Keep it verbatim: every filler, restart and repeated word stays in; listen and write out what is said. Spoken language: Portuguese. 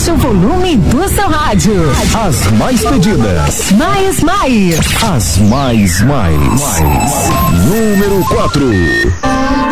Baixe o volume do seu rádio. As mais pedidas. Mais, mais. As mais, mais. mais. Número quatro.